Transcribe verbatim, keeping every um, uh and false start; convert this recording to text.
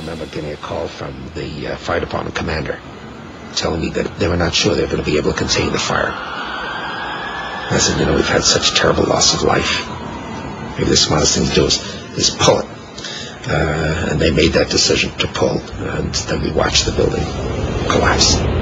remember getting a call from the uh, fire department commander telling me that they were not sure they were going to be able to contain the fire. I said, you know, we've had such terrible loss of life. Maybe the smartest thing to do is, is pull it. Uh, and they made that decision to pull, and then we watched the building collapse.